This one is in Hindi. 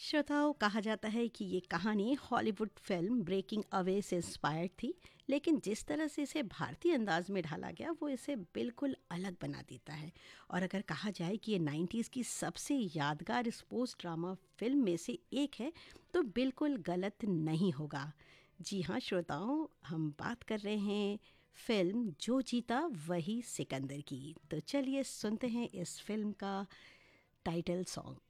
श्रोताओं, कहा जाता है कि ये कहानी हॉलीवुड फिल्म ब्रेकिंग अवे से इंस्पायर्ड थी, लेकिन जिस तरह से इसे भारतीय अंदाज में ढाला गया वो इसे बिल्कुल अलग बना देता है। और अगर कहा जाए कि ये 90s की सबसे यादगार स्पोर्ट्स ड्रामा फिल्म में से एक है तो बिल्कुल गलत नहीं होगा। जी हाँ श्रोताओं, हम बात कर रहे हैं फिल्म जो जीता वही सिकंदर की। तो चलिए सुनते हैं इस फिल्म का टाइटल सॉन्ग।